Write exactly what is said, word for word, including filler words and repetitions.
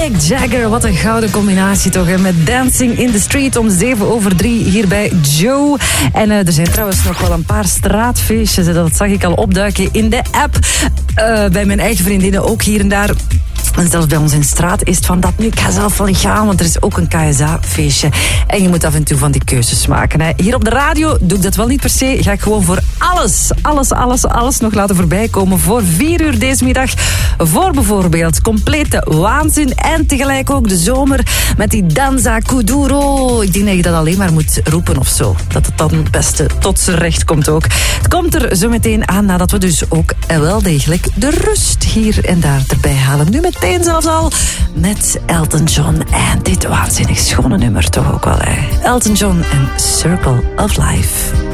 Mick Jagger, wat een gouden combinatie toch, hè? Met Dancing in the Street om zeven over drie hier bij Joe. En uh, er zijn trouwens nog wel een paar straatfeestjes, dat zag ik al opduiken in de app. Uh, bij mijn eigen vriendinnen ook hier en daar. En zelfs bij ons in de straat is het van dat nu, ik ga zelf wel niet gaan, want er is ook een K S A-feestje. En je moet af en toe van die keuzes maken. Hè. Hier op de radio doe ik dat wel niet per se. Ga ik gewoon voor alles, alles, alles, alles nog laten voorbij komen. Voor vier uur deze middag. Voor bijvoorbeeld complete waanzin en tegelijk ook de zomer met die Danza Kuduro. Ik denk dat je dat alleen maar moet roepen of zo. Dat het dan het beste tot zijn recht komt ook. Het komt er zo meteen aan nadat we dus ook wel degelijk de rust hier en daar erbij halen. Nu met meteen zelfs al met Elton John en dit waanzinnig schone nummer toch ook wel. Hè? Elton John en Circle of Life.